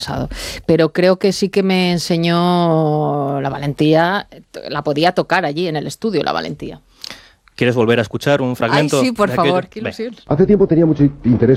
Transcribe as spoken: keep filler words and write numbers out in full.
Pero creo que sí que me enseñó la valentía, la podía tocar allí en el estudio, la valentía. ¿Quieres volver a escuchar un fragmento? Ay, sí, por favor, qué ilusión. Hace tiempo tenía mucho interés